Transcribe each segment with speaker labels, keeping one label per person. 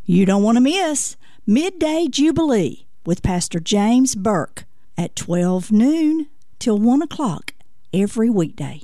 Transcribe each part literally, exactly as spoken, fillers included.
Speaker 1: You don't want to miss Midday Jubilee with Pastor James Burke at twelve noon till one o'clock every weekday.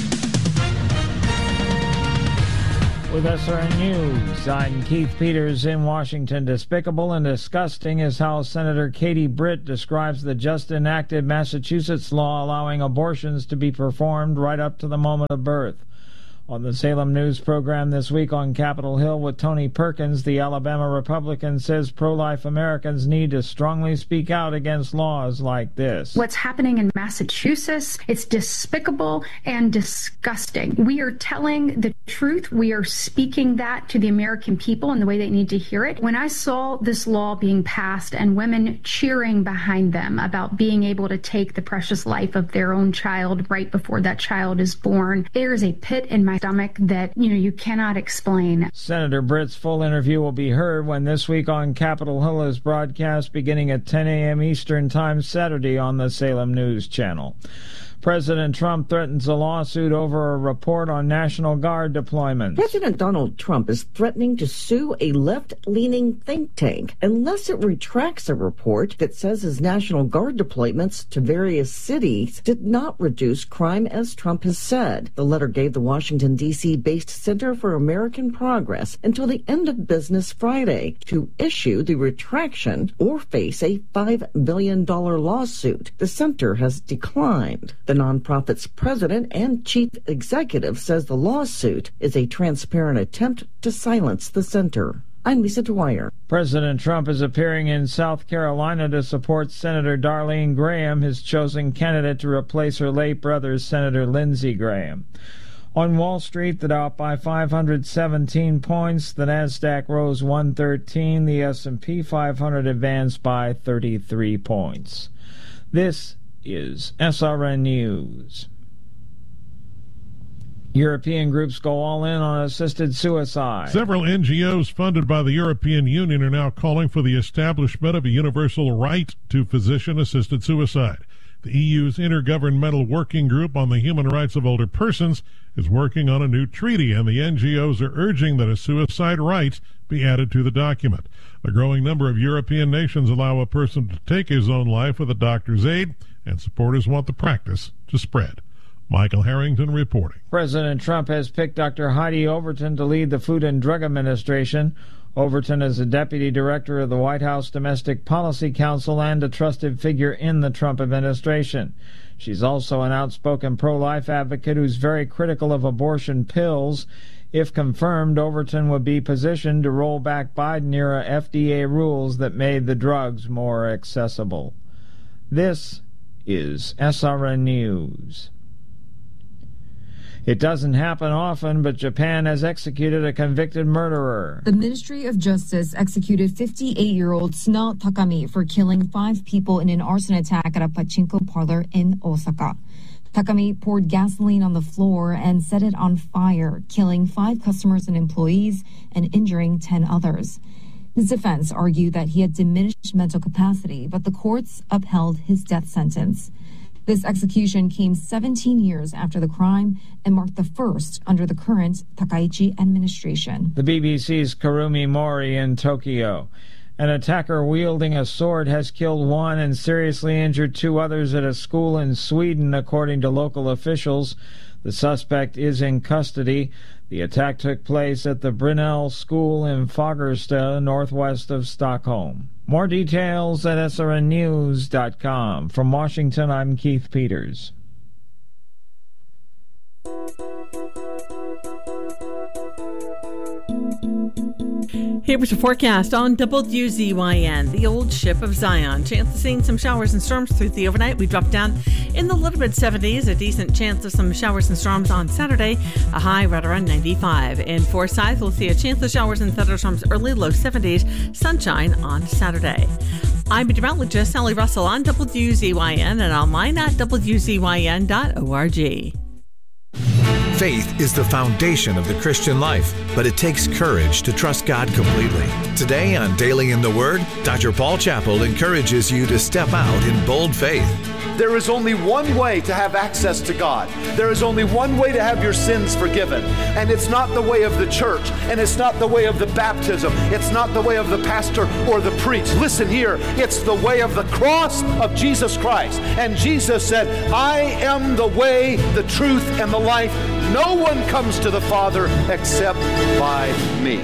Speaker 2: With S R N News, I'm Keith Peters in Washington. Despicable and disgusting is how Senator Katie Britt describes the just enacted Massachusetts law allowing abortions to be performed right up to the moment of birth. On the Salem News program this week on Capitol Hill with Tony Perkins, the Alabama Republican says pro-life Americans need to strongly speak out against laws like this.
Speaker 3: What's happening in Massachusetts, it's despicable and disgusting. We are telling the truth. We are speaking that to the American people in the way they need to hear it. When I saw this law being passed and women cheering behind them about being able to take the precious life of their own child right before that child is born, there is a pit in my stomach that, you know, you cannot explain.
Speaker 2: Senator Britt's full interview will be heard when This Week on Capitol Hill is broadcast beginning at ten a.m. Eastern Time Saturday on the Salem News Channel. President Trump threatens a lawsuit over a report on National Guard deployments.
Speaker 4: President Donald Trump is threatening to sue a left-leaning think tank unless it retracts a report that says his National Guard deployments to various cities did not reduce crime as Trump has said. The letter gave the Washington, D C-based Center for American Progress until the end of business Friday to issue the retraction or face a five billion dollars lawsuit. The center has declined. The nonprofit's president and chief executive says the lawsuit is a transparent attempt to silence the center. I'm Lisa Dwyer.
Speaker 2: President Trump is appearing in South Carolina to support Senator Darlene Graham, his chosen candidate to replace her late brother, Senator Lindsey Graham. On Wall Street, the Dow up by five hundred seventeen points, the Nasdaq rose one thirteen, the S and P five hundred advanced by thirty-three points. This is S R N News. European groups go all in on assisted suicide.
Speaker 5: Several N G Os funded by the European Union are now calling for the establishment of a universal right to physician-assisted suicide. The E U's Intergovernmental Working Group on the Human Rights of Older Persons is working on a new treaty, and the N G Os are urging that a suicide right be added to the document. A growing number of European nations allow a person to take his own life with a doctor's aid, and supporters want the practice to spread. Michael Harrington reporting.
Speaker 2: President Trump has picked Doctor Heidi Overton to lead the Food and Drug Administration. Overton is the deputy director of the White House Domestic Policy Council and a trusted figure in the Trump administration. She's also an outspoken pro-life advocate who's very critical of abortion pills. If confirmed, Overton would be positioned to roll back Biden-era F D A rules that made the drugs more accessible. This is S R N News. It doesn't happen often, but Japan has executed a convicted murderer.
Speaker 6: The Ministry of Justice executed fifty-eight-year-old Suna Takami for killing five people in an arson attack at a pachinko parlor in Osaka. Takami poured gasoline on the floor and set it on fire, killing five customers and employees and injuring ten others. His defense argued that he had diminished mental capacity, but the courts upheld his death sentence. This execution came seventeen years after the crime and marked the first under the current Takaichi administration.
Speaker 2: The B B C's Kurumi Mori in Tokyo. An attacker wielding a sword has killed one and seriously injured two others at a school in Sweden, according to local officials. The suspect is in custody. The attack took place at the Brinell School in Fagersta, northwest of Stockholm. More details at S R N news dot com. From Washington, I'm Keith Peters.
Speaker 7: Here was your forecast on W Z Y N, the old ship of Zion. Chance of seeing some showers and storms through the overnight. We dropped down in the little mid seventies, a decent chance of some showers and storms on Saturday, a high right around ninety-five. In Forsyth, we'll see a chance of showers and thunderstorms early, low seventies, sunshine on Saturday. I'm meteorologist Sally Russell on W Z Y N and online at W Z Y N dot org.
Speaker 8: Faith is the foundation of the Christian life, but it takes courage to trust God completely. Today on Daily in the Word, Doctor Paul Chappell encourages you to step out in bold faith.
Speaker 9: There is only one way to have access to God. There is only one way to have your sins forgiven. And it's not the way of the church, and it's not the way of the baptism. It's not the way of the pastor or the priest. Listen here, it's the way of the cross of Jesus Christ. And Jesus said, I am the way, the truth, and the life. No one comes to the Father except by me.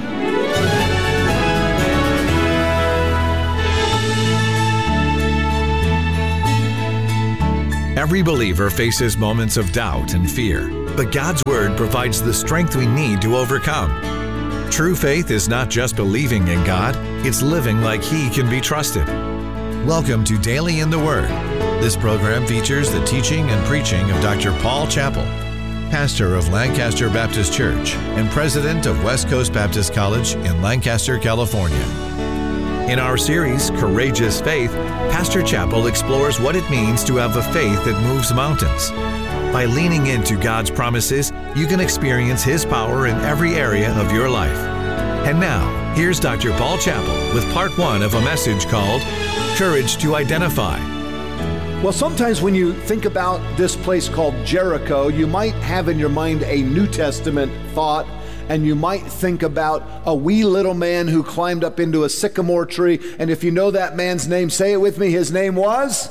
Speaker 8: Every believer faces moments of doubt and fear, but God's Word provides the strength we need to overcome. True faith is not just believing in God, it's living like He can be trusted. Welcome to Daily in the Word. This program features the teaching and preaching of Doctor Paul Chappell, pastor of Lancaster Baptist Church and president of West Coast Baptist College in Lancaster, California. In our series, Courageous Faith, Pastor Chappell explores what it means to have a faith that moves mountains. By leaning into God's promises, you can experience His power in every area of your life. And now, here's Doctor Paul Chappell with part one of a message called Courage to Identify.
Speaker 9: Well, sometimes when you think about this place called Jericho, you might have in your mind a New Testament thought, and you might think about a wee little man who climbed up into a sycamore tree. And if you know that man's name, say it with me. His name was?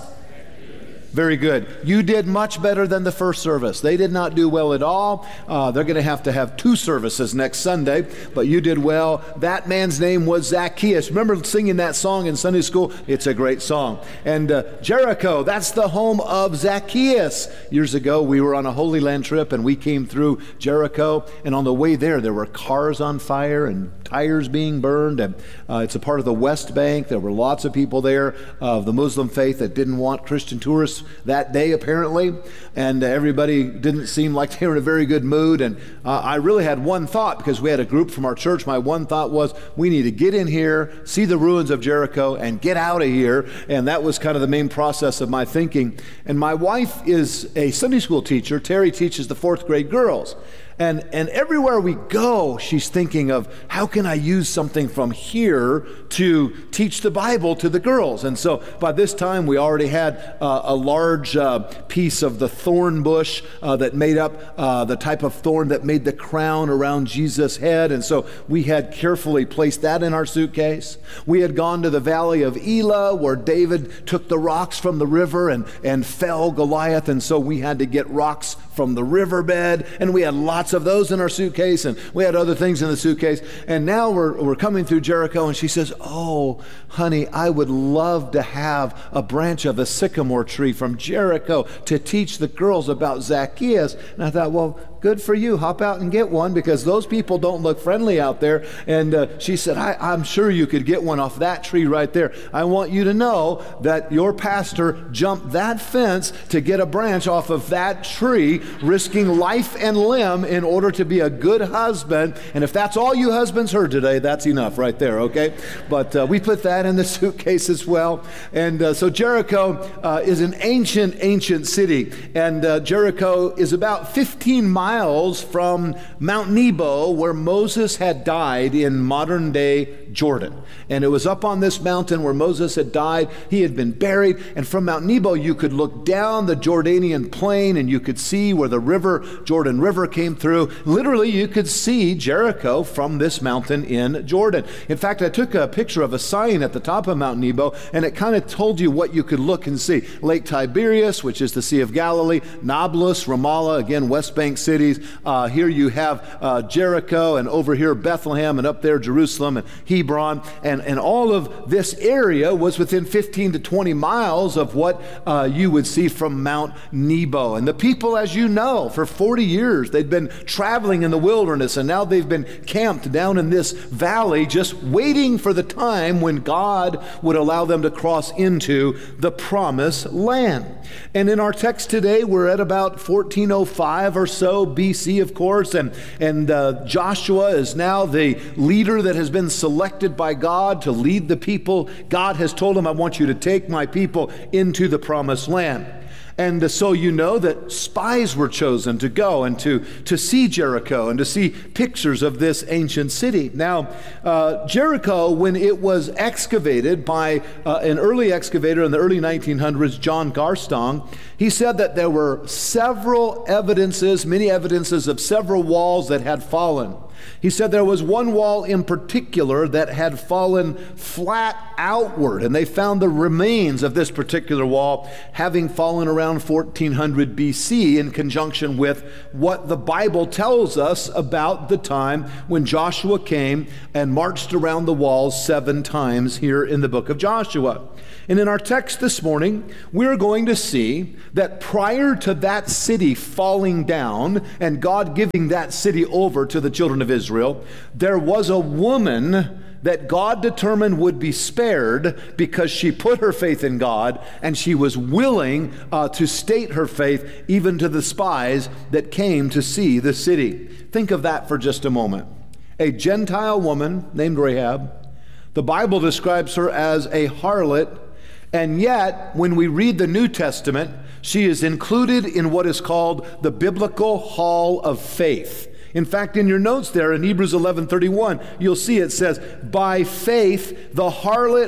Speaker 9: Very good. You did much better than the first service. They did not do well at all. Uh, they're going to have to have two services next Sunday, but you did well. That man's name was Zacchaeus. Remember singing that song in Sunday school? It's a great song. And uh, Jericho, that's the home of Zacchaeus. Years ago, we were on a Holy Land trip, and we came through Jericho. And on the way there, there were cars on fire and tires being burned. And uh, it's a part of the West Bank. There were lots of people there of the Muslim faith that didn't want Christian tourists that day, apparently, and uh, everybody didn't seem like they were in a very good mood. And uh, I really had one thought, because we had a group from our church. My one thought was, we need to get in here, see the ruins of Jericho, and get out of here. And that was kind of the main process of my thinking. And my wife is a Sunday school teacher. Terry teaches the fourth grade girls. And and everywhere we go, she's thinking of, how can I use something from here to teach the Bible to the girls? And so by this time, we already had uh, a large uh, piece of the thorn bush uh, that made up uh, the type of thorn that made the crown around Jesus' head. And so we had carefully placed that in our suitcase. We had gone to the valley of Elah, where David took the rocks from the river and, and fell Goliath. And so we had to get rocks from the riverbed, and we had lots of those in our suitcase, and we had other things in the suitcase. And now we're we're coming through Jericho, and she says, oh, honey, I would love to have a branch of a sycamore tree from Jericho to teach the girls about Zacchaeus. And I thought, well, good for you. Hop out and get one, because those people don't look friendly out there. And uh, she said, I, I'm sure you could get one off that tree right there. I want you to know that your pastor jumped that fence to get a branch off of that tree, risking life and limb in order to be a good husband. And if that's all you husbands heard today, that's enough right there, okay? But uh, we put that in the suitcase as well. And uh, so Jericho uh, is an ancient, ancient city. And uh, Jericho is about fifteen miles from Mount Nebo, where Moses had died in modern day Jordan. And it was up on this mountain where Moses had died. He had been buried. And from Mount Nebo, you could look down the Jordanian plain, and you could see where the river, Jordan River, came through. Literally, you could see Jericho from this mountain in Jordan. In fact, I took a picture of a sign at the top of Mount Nebo, and it kind of told you what you could look and see. Lake Tiberias, which is the Sea of Galilee, Nablus, Ramallah, again, West Bank cities. Uh, here you have uh, Jericho, and over here Bethlehem, and up there Jerusalem and Hebron. And, and all of this area was within fifteen to twenty miles of what uh, you would see from Mount Nebo. And the people, as you know, for forty years, they'd been traveling in the wilderness, and now they've been camped down in this valley, just waiting for the time when God would allow them to cross into the promised land. And in our text today, we're at about fourteen oh five or so B C, of course, and, and uh, Joshua is now the leader that has been selected by God to lead the people. God has told him, I want you to take my people into the promised land. And so you know that spies were chosen to go and to, to see Jericho and to see pictures of this ancient city. Now, uh, Jericho, when it was excavated by uh, an early excavator in the early nineteen hundreds, John Garstang, he said that there were several evidences, many evidences of several walls that had fallen. He said there was one wall in particular that had fallen flat outward, and they found the remains of this particular wall having fallen around fourteen hundred B C in conjunction with what the Bible tells us about the time when Joshua came and marched around the walls seven times here in the book of Joshua. And in our text this morning, we're going to see that prior to that city falling down and God giving that city over to the children of Israel, there was a woman that God determined would be spared because she put her faith in God and she was willing uh, to state her faith even to the spies that came to see the city. Think of that for just a moment. A Gentile woman named Rahab. The Bible describes her as a harlot. And yet, when we read the New Testament, she is included in what is called the Biblical Hall of Faith. In fact, in your notes there in Hebrews eleven thirty-one, you'll see it says, "By faith the harlot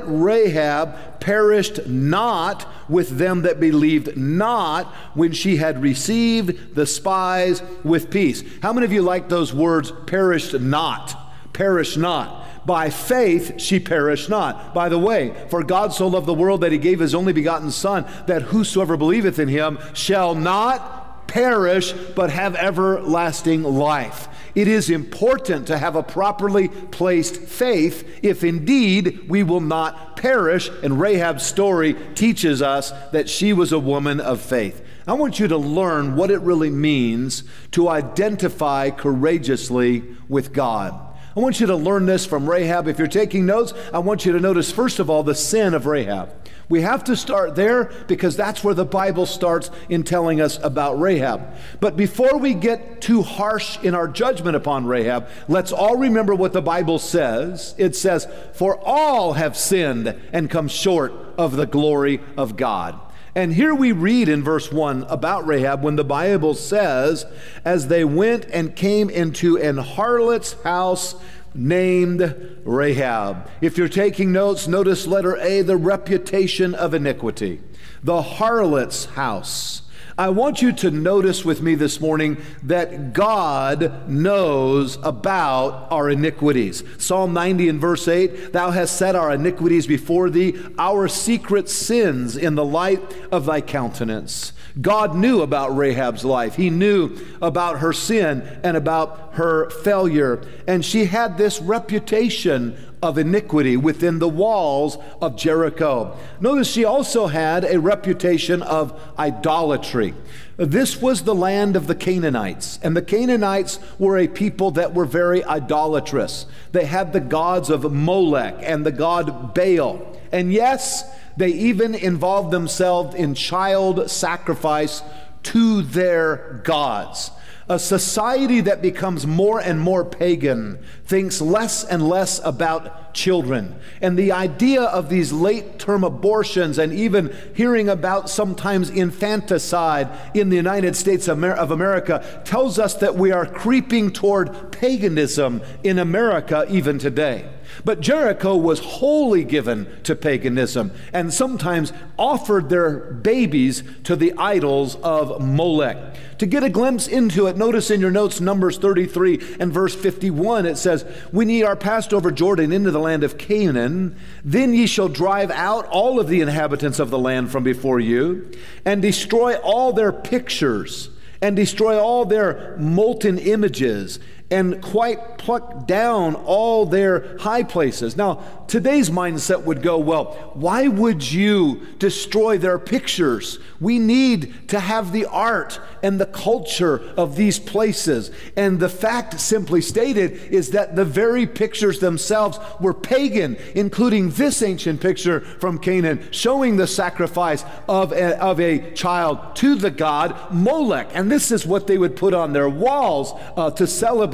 Speaker 9: Rahab perished not with them that believed not when she had received the spies with peace." How many of you like those words, perished not? Perish not. By faith she perished not. By the way, for God so loved the world that he gave his only begotten Son, that whosoever believeth in him shall not perish, but have everlasting life. It is important to have a properly placed faith if indeed we will not perish. And Rahab's story teaches us that she was a woman of faith. I want you to learn what it really means to identify courageously with God. I want you to learn this from Rahab. If you're taking notes, I want you to notice, first of all, the sin of Rahab. We have to start there because that's where the Bible starts in telling us about Rahab. But before we get too harsh in our judgment upon Rahab, let's all remember what the Bible says. It says, "For all have sinned and come short of the glory of God." And here we read in verse one about Rahab when the Bible says, "As they went and came into an harlot's house named Rahab." If you're taking notes, notice letter A, the reputation of iniquity. The harlot's house. I want you to notice with me this morning that God knows about our iniquities. Psalm ninety and verse eight, "Thou hast set our iniquities before thee, our secret sins in the light of thy countenance." God knew about Rahab's life. He knew about her sin and about her failure. And she had this reputation of iniquity within the walls of Jericho. Notice she also had a reputation of idolatry. This was the land of the Canaanites, and the Canaanites were a people that were very idolatrous. They had the gods of Molech and the god Baal. And yes, they even involved themselves in child sacrifice to their gods. A society that becomes more and more pagan thinks less and less about children. And the idea of these late-term abortions and even hearing about sometimes infanticide in the United States of America tells us that we are creeping toward paganism in America even today. But Jericho was wholly given to paganism and sometimes offered their babies to the idols of Molech. To get a glimpse into it, notice in your notes Numbers thirty-three and verse fifty-one, it says, "When ye are passed over Jordan into the land of Canaan, then ye shall drive out all of the inhabitants of the land from before you, and destroy all their pictures, and destroy all their molten images, and quite pluck down all their high places." Now, today's mindset would go, well, why would you destroy their pictures? We need to have the art and the culture of these places. And the fact simply stated is that the very pictures themselves were pagan, including this ancient picture from Canaan, showing the sacrifice of a, of a child to the god Molech. And this is what they would put on their walls uh, to celebrate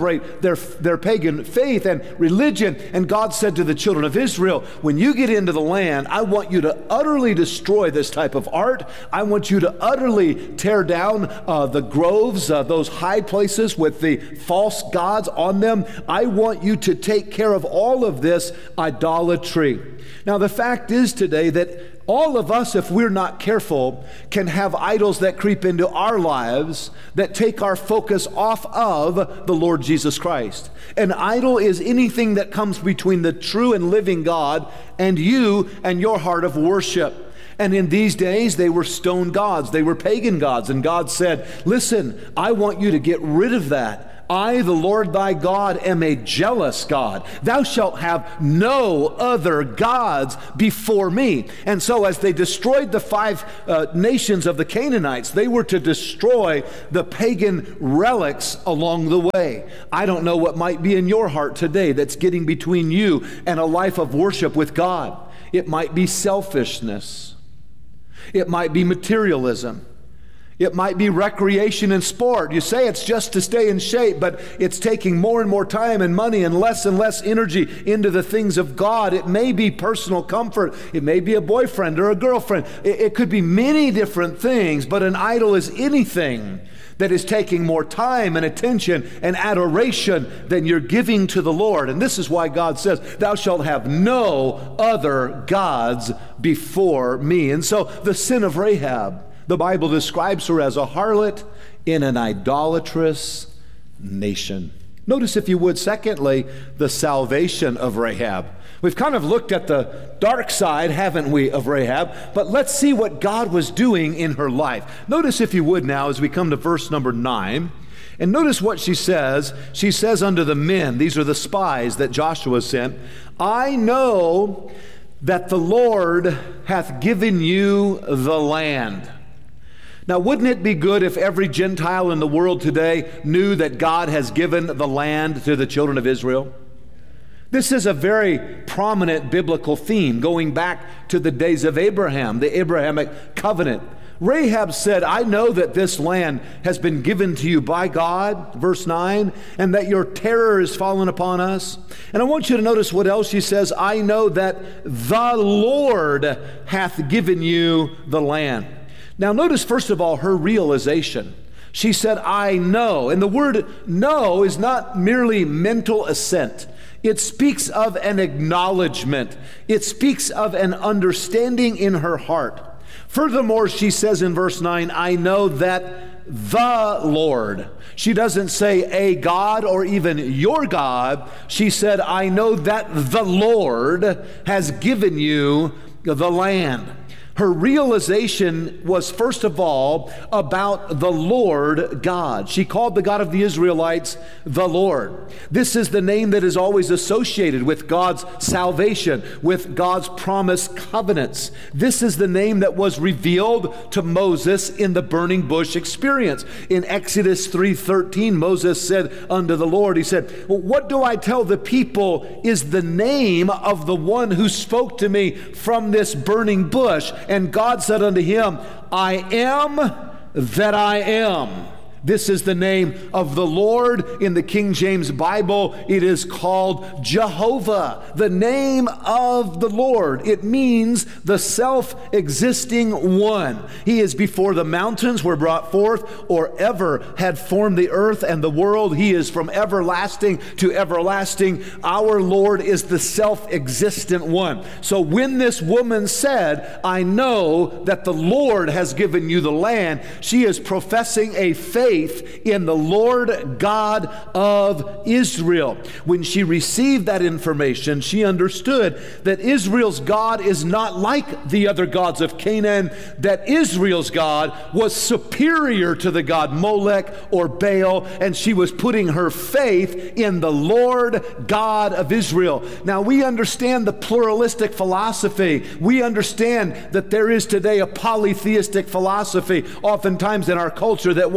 Speaker 9: celebrate their, their pagan faith and religion. And God said to the children of Israel, when you get into the land, I want you to utterly destroy this type of art. I want you to utterly tear down uh, the groves, uh, those high places with the false gods on them. I want you to take care of all of this idolatry. Now, the fact is today that all of us, if we're not careful, can have idols that creep into our lives that take our focus off of the Lord Jesus Christ. An idol is anything that comes between the true and living God and you and your heart of worship. And in these days, they were stone gods. They were pagan gods. And God said, listen, I want you to get rid of that. I, the Lord thy God, am a jealous God. Thou shalt have no other gods before me. And so as they destroyed the five uh, nations of the Canaanites, they were to destroy the pagan relics along the way. I don't know what might be in your heart today that's getting between you and a life of worship with God. It might be selfishness. It might be materialism. It might be recreation and sport. You say it's just to stay in shape, but it's taking more and more time and money and less and less energy into the things of God. It may be personal comfort. It may be a boyfriend or a girlfriend. It, it could be many different things, but an idol is anything that is taking more time and attention and adoration than you're giving to the Lord. And this is why God says, thou shalt have no other gods before me. And so the sin of Rahab, the Bible describes her as a harlot in an idolatrous nation. Notice, if you would, secondly, the salvation of Rahab. We've kind of looked at the dark side, haven't we, of Rahab? But let's see what God was doing in her life. Notice, if you would, now, as we come to verse number nine, and notice what she says. She says unto the men, these are the spies that Joshua sent, I know that the Lord hath given you the land. Now, wouldn't it be good if every Gentile in the world today knew that God has given the land to the children of Israel? This is a very prominent biblical theme going back to the days of Abraham, the Abrahamic covenant. Rahab said, I know that this land has been given to you by God, verse nine, and that your terror is fallen upon us. And I want you to notice what else she says. I know that the Lord hath given you the land. Now, notice, first of all, her realization. She said, I know. And the word know is not merely mental assent. It speaks of an acknowledgement. It speaks of an understanding in her heart. Furthermore, she says in verse nine, I know that the Lord. She doesn't say a God or even your God. She said, I know that the Lord has given you the land. Her realization was, first of all, about the Lord God. She called the God of the Israelites the Lord. This is the name that is always associated with God's salvation, with God's promised covenants. This is the name that was revealed to Moses in the burning bush experience. In Exodus three thirteen, Moses said unto the Lord, he said, well, what do I tell the people is the name of the one who spoke to me from this burning bush? And God said unto him, I am that I am. This is the name of the Lord. In the King James Bible, it is called Jehovah, the name of the Lord. It means the self-existing one. He is before the mountains were brought forth, or ever had formed the earth and the world. He is from everlasting to everlasting. Our Lord is the self-existent one. So when this woman said, I know that the Lord has given you the land, she is professing a faith in the Lord God of Israel. When she received that information, she understood that Israel's God is not like the other gods of Canaan, that Israel's God was superior to the god Molech or Baal, and she was putting her faith in the Lord God of Israel. Now, we understand the pluralistic philosophy. We understand that there is today a polytheistic philosophy, oftentimes in our culture, that wants to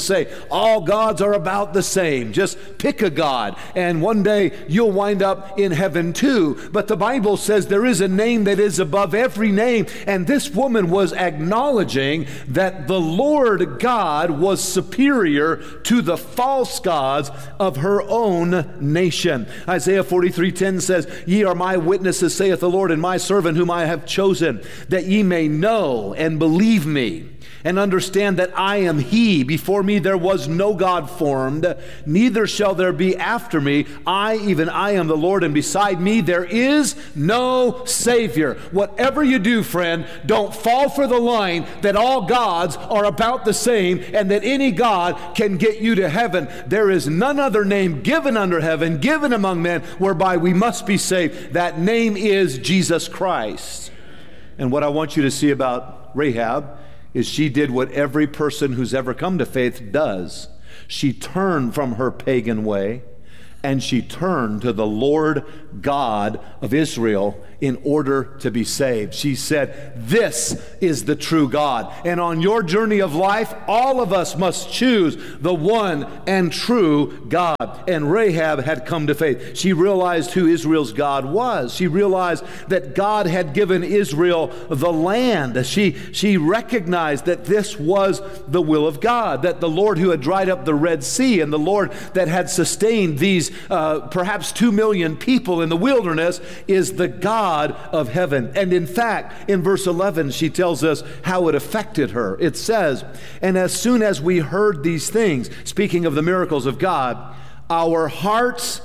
Speaker 9: say, all gods are about the same. Just pick a god, and one day you'll wind up in heaven too. But the Bible says there is a name that is above every name, and this woman was acknowledging that the Lord God was superior to the false gods of her own nation. Isaiah forty-three ten says, ye are my witnesses, saith the Lord, and my servant whom I have chosen, that ye may know and believe me, and understand that I am He. Before me there was no God formed, neither shall there be after me. I, even I, am the Lord, and beside me there is no Savior. Whatever you do, friend, don't fall for the line that all gods are about the same and that any God can get you to heaven. There is none other name given under heaven, given among men, whereby we must be saved. That name is Jesus Christ. And what I want you to see about Rahab is she did what every person who's ever come to faith does. She turned from her pagan way, and she turned to the Lord God of Israel in order to be saved. She said, this is the true God. And on your journey of life, all of us must choose the one and true God. And Rahab had come to faith. She realized who Israel's God was. She realized that God had given Israel the land. She, she recognized that this was the will of God, that the Lord who had dried up the Red Sea and the Lord that had sustained these uh, perhaps two million people in the wilderness is the God of heaven. And in fact, in verse eleven, she tells us how it affected her. It says, and as soon as we heard these things, speaking of the miracles of God, our hearts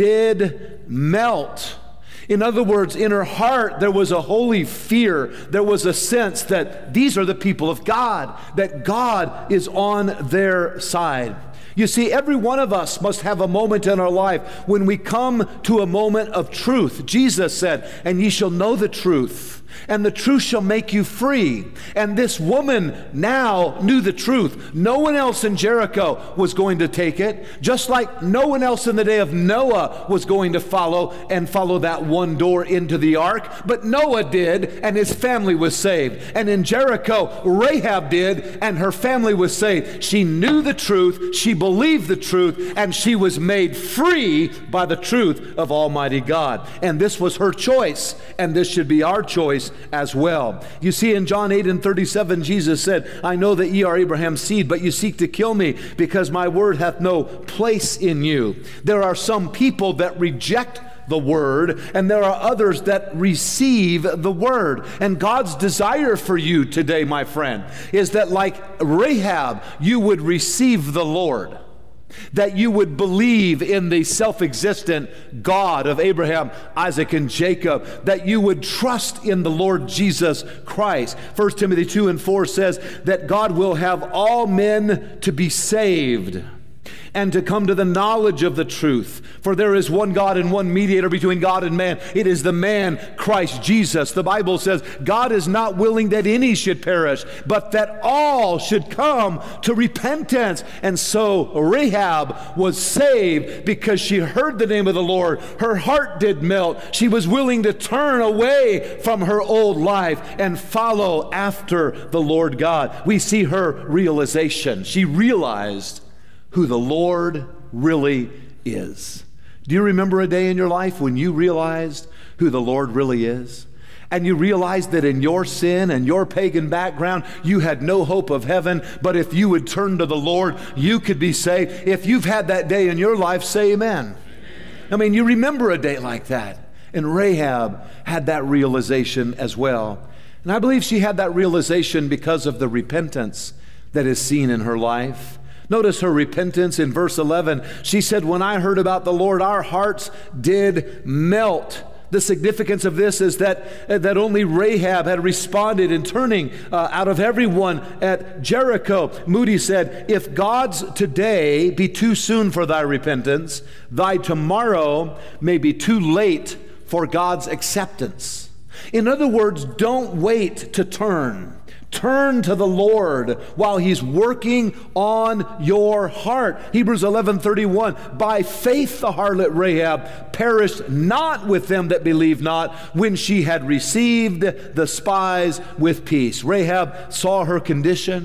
Speaker 9: did melt. In other words, in her heart, there was a holy fear. There was a sense that these are the people of God, that God is on their side. You see, every one of us must have a moment in our life when we come to a moment of truth. Jesus said, and ye shall know the truth, and the truth shall make you free. And this woman now knew the truth. No one else in Jericho was going to take it, just like no one else in the day of Noah was going to follow and follow that one door into the ark. But Noah did, and his family was saved. And in Jericho, Rahab did, and her family was saved. She knew the truth, she believed the truth, and she was made free by the truth of Almighty God. And this was her choice, and this should be our choice as well. You see, in John eight and thirty-seven, Jesus said, I know that ye are Abraham's seed, but you seek to kill me, because my word hath no place in you. There are some people that reject the word, and there are others that receive the word. And God's desire for you today, my friend, is that like Rahab, you would receive the Lord, that you would believe in the self-existent God of Abraham, Isaac, and Jacob, that you would trust in the Lord Jesus Christ. First Timothy two and four says that God will have all men to be saved and to come to the knowledge of the truth. For there is one God and one mediator between God and man. It is the man, Christ Jesus. The Bible says God is not willing that any should perish, but that all should come to repentance. And so Rahab was saved because she heard the name of the Lord. Her heart did melt. She was willing to turn away from her old life and follow after the Lord God. We see her realization. She realized who the Lord really is. Do you remember a day in your life when you realized who the Lord really is? And you realized that in your sin and your pagan background, you had no hope of heaven, but if you would turn to the Lord, you could be saved. If you've had that day in your life, say amen. I mean, you remember a day like that. And Rahab had that realization as well. And I believe she had that realization because of the repentance that is seen in her life. Notice her repentance in verse eleven. She said, when I heard about the Lord, our hearts did melt. The significance of this is that, that only Rahab had responded in turning uh, out of everyone at Jericho. Moody said, if God's today be too soon for thy repentance, thy tomorrow may be too late for God's acceptance. In other words, don't wait to turn. Turn to the Lord while He's working on your heart. Hebrews eleven thirty-one, by faith the harlot Rahab perished not with them that believe not, when she had received the spies with peace. Rahab saw her condition.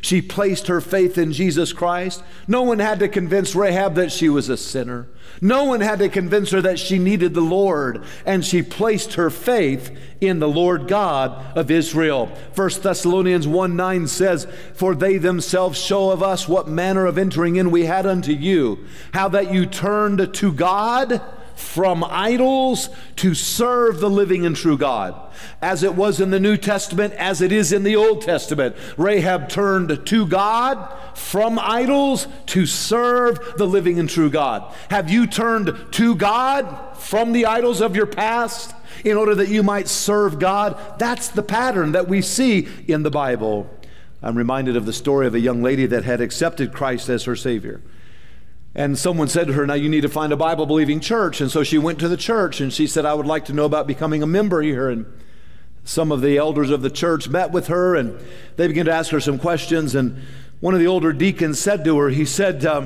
Speaker 9: She placed her faith in Jesus Christ. No one had to convince Rahab that she was a sinner. No one had to convince her that she needed the Lord, and she placed her faith in the Lord God of Israel. First Thessalonians one nine says, "For they themselves show of us what manner of entering in we had unto you, how that you turned to God from idols to serve the living and true God." As it was in the New Testament, as it is in the Old Testament, Rahab turned to God from idols to serve the living and true God. Have you turned to God from the idols of your past in order that you might serve God? That's the pattern that we see in the Bible. I'm reminded of the story of a young lady that had accepted Christ as her Savior. And someone said to her, "Now you need to find a Bible-believing church." And so she went to the church and she said, "I would like to know about becoming a member here." And some of the elders of the church met with her and they began to ask her some questions. And one of the older deacons said to her, he said, um,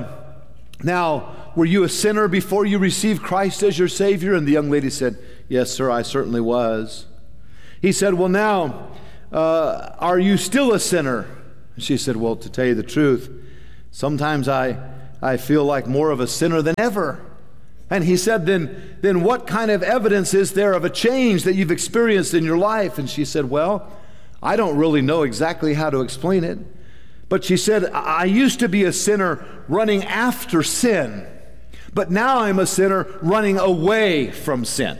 Speaker 9: "Now, were you a sinner before you received Christ as your Savior?" And the young lady said, "Yes, sir, I certainly was." He said, "Well, now, uh, are you still a sinner?" And she said, "Well, to tell you the truth, sometimes I I feel like more of a sinner than ever." And he said, then, then what kind of evidence is there of a change that you've experienced in your life? And she said, "Well, I don't really know exactly how to explain it." But she said, "I used to be a sinner running after sin, but now I'm a sinner running away from sin."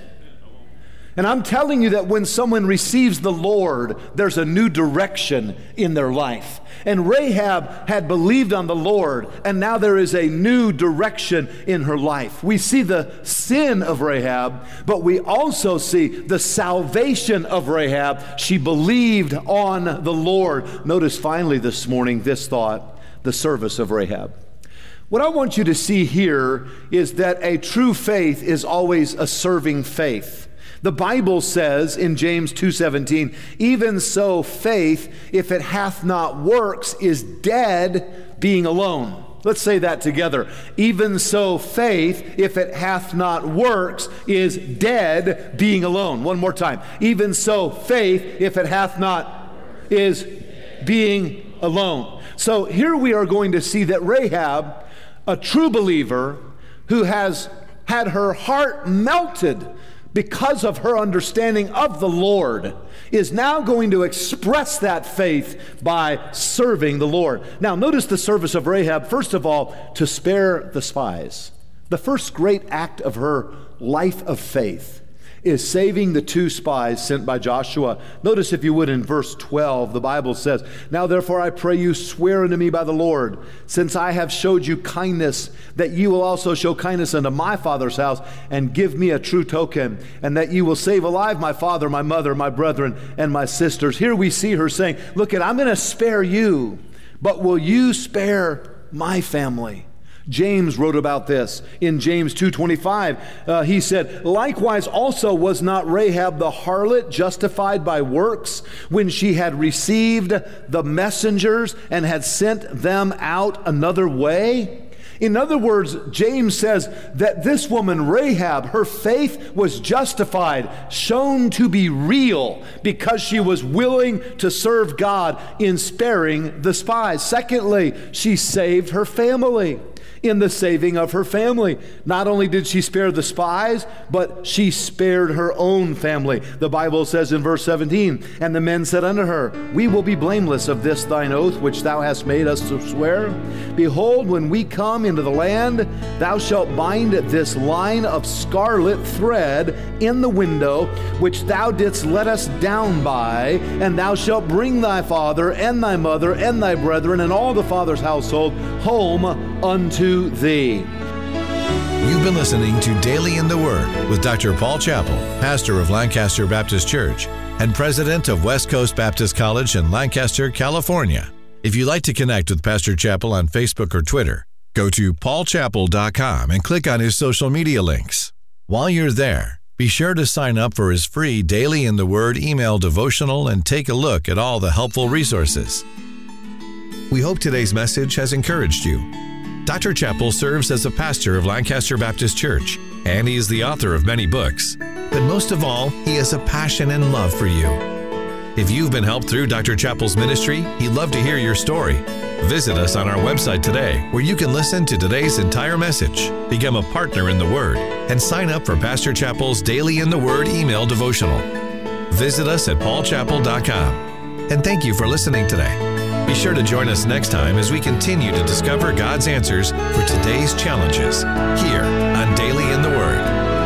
Speaker 9: And I'm telling you that when someone receives the Lord, there's a new direction in their life. And Rahab had believed on the Lord, and now there is a new direction in her life. We see the sin of Rahab, but we also see the salvation of Rahab. She believed on the Lord. Notice finally this morning this thought, the service of Rahab. What I want you to see here is that a true faith is always a serving faith. The Bible says in James two seventeen, "Even so faith, if it hath not works, is dead, being alone." Let's say that together. Even so faith, if it hath not works, is dead, being alone. One more time. Even so faith, if it hath not, is being alone. So here we are going to see that Rahab, a true believer who has had her heart melted because of her understanding of the Lord, is now going to express that faith by serving the Lord. Now, notice the service of Rahab, first of all, to spare the spies. The first great act of her life of faith is saving the two spies sent by Joshua. Notice, if you would, in verse twelve, the Bible says, "Now therefore I pray you, swear unto me by the Lord, since I have showed you kindness, that you will also show kindness unto my father's house, and give me a true token, and that you will save alive my father, my mother, my brethren, and my sisters." Here we see her saying, "Look, I'm going to spare you, but will you spare my family?" James wrote about this in James two twenty-five. Uh, he said, "Likewise also was not Rahab the harlot justified by works when she had received the messengers and had sent them out another way?" In other words, James says that this woman, Rahab, her faith was justified, shown to be real, because she was willing to serve God in sparing the spies. Secondly, she saved her family. In the saving of her family, not only did she spare the spies, but she spared her own family. The Bible says in verse seventeen, "And the men said unto her, We will be blameless of this thine oath which thou hast made us to swear. Behold, when we come into the land, thou shalt bind this line of scarlet thread in the window which thou didst let us down by, and thou shalt bring thy father and thy mother and thy brethren and all the father's household home unto thee."
Speaker 8: You've been listening to Daily in the Word with Doctor Paul Chappell, pastor of Lancaster Baptist Church and president of West Coast Baptist College in Lancaster, California. If you'd like to connect with Pastor Chappell on Facebook or Twitter, go to paul chappell dot com and click on his social media links. While you're there, be sure to sign up for his free Daily in the Word email devotional and take a look at all the helpful resources. We hope today's message has encouraged you. Doctor Chappell serves as a pastor of Lancaster Baptist Church, and he is the author of many books. But most of all, he has a passion and love for you. If you've been helped through Doctor Chappell's ministry, he'd love to hear your story. Visit us on our website today, where you can listen to today's entire message, become a partner in the Word, and sign up for Pastor Chappell's Daily in the Word email devotional. Visit us at paul chappell dot com. And thank you for listening today. Be sure to join us next time as we continue to discover God's answers for today's challenges here on Daily in the Word.